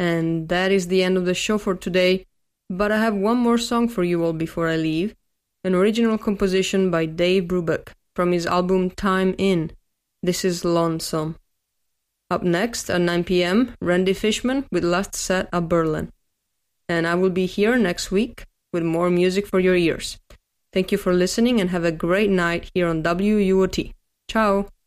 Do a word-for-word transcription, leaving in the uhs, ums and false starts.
And that is the end of the show for today, but I have one more song for you all before I leave, an original composition by Dave Brubeck from his album Time In. This is Lonesome. Up next at nine p.m., Randy Fishman with Last Set at Berlin. And I will be here next week with more music for your ears. Thank you for listening and have a great night here on W U O T. Ciao!